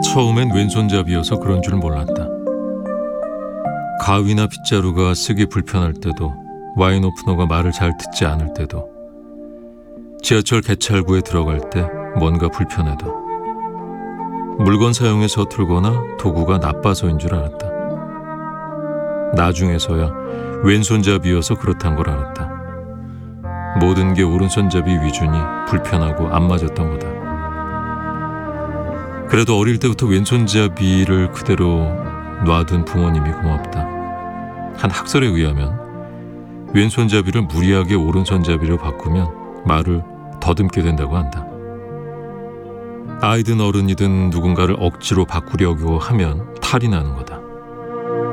처음엔 왼손잡이여서 그런 줄 몰랐다. 가위나 빗자루가 쓰기 불편할 때도, 와인 오프너가 말을 잘 듣지 않을 때도, 지하철 개찰구에 들어갈 때 뭔가 불편해도, 물건 사용에 서툴거나 도구가 나빠서인 줄 알았다. 나중에서야 왼손잡이여서 그렇단 걸 알았다. 모든 게 오른손잡이 위주니 불편하고 안 맞았던 거다. 그래도 어릴 때부터 왼손잡이를 그대로 놔둔 부모님이 고맙다. 한 학설에 의하면 왼손잡이를 무리하게 오른손잡이로 바꾸면 말을 더듬게 된다고 한다. 아이든 어른이든 누군가를 억지로 바꾸려고 하면 탈이 나는 거다.